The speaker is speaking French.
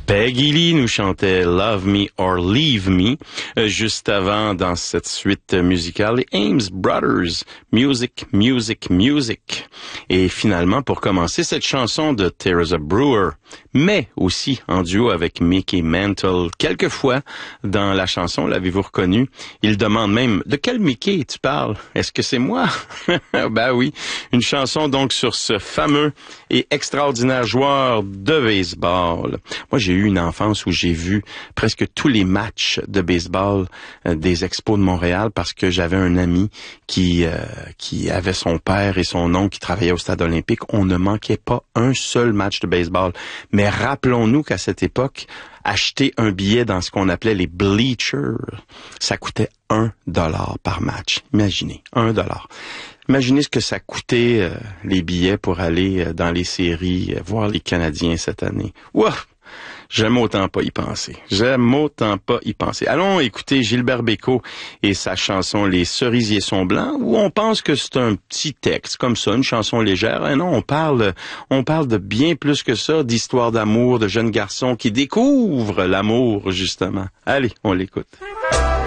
Peggy Lee nous chantait Love Me or Leave Me. Juste avant, dans cette suite musicale, les Ames Brothers, Music, Music, Music. Et finalement, pour commencer, cette chanson de Teresa Brewer, mais aussi en duo avec Mickey Mantle. Quelquefois, dans la chanson, l'avez-vous reconnu? Il demande même, de quel Mickey tu parles? Est-ce que c'est moi? Ben oui, une chanson donc sur ce fameux et extraordinaire joueur de baseball. Moi, j'ai eu une enfance où j'ai vu presque tous les matchs de baseball des Expos de Montréal parce que j'avais un ami qui avait son père et son oncle qui travaillaient au Stade olympique. On ne manquait pas un seul match de baseball. Mais rappelons-nous qu'à cette époque, acheter un billet dans ce qu'on appelait les bleachers, ça coûtait $1 par match. Imaginez, $1. Imaginez ce que ça coûtait les billets pour aller dans les séries, voir les Canadiens cette année. Ouf! J'aime autant pas y penser. Allons écouter Gilbert Bécaud et sa chanson Les cerisiers sont blancs, où on pense que c'est un petit texte, comme ça, une chanson légère. Et non, on parle de bien plus que ça, d'histoire d'amour, de jeunes garçons qui découvrent l'amour, justement. Allez, on l'écoute.